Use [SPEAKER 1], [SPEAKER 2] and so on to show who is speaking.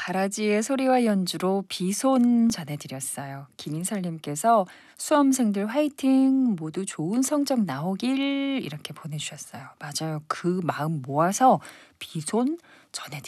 [SPEAKER 1] 바라지의 소리와 연주로 비손 전해드렸어요. 김인설님께서 수험생들 화이팅! 모두 좋은 성적 나오길 이렇게 보내주셨어요. 맞아요. 그 마음 모아서 비손 전해드릴게요.